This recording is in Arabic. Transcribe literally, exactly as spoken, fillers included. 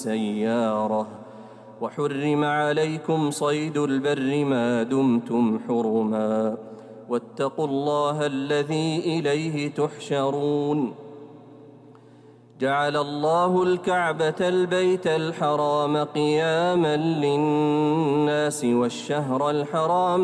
سيارة. وحرم عليكم صيد البر ما دمتم حرما واتقوا الله الذي إليه تحشرون. جعل الله الكعبة البيت الحرام قياما للناس والشهر الحرام